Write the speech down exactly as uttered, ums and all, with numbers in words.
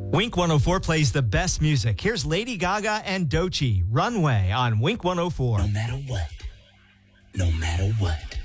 Wink one oh four plays the best music. Here's Lady Gaga and Doechii, Runway on Wink one oh four. No matter what, no matter what.